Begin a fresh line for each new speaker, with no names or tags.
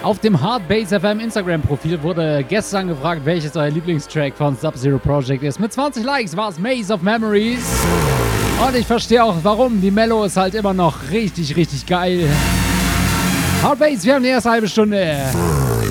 Auf dem Hardbase FM Instagram-Profil wurde gestern gefragt, welches euer Lieblingstrack von Sub-Zero Project ist. Mit 20 Likes war es Maze of Memories. Und ich verstehe auch warum. Die Mello ist halt immer noch richtig, richtig geil. Hardbase, wir haben die erste halbe Stunde.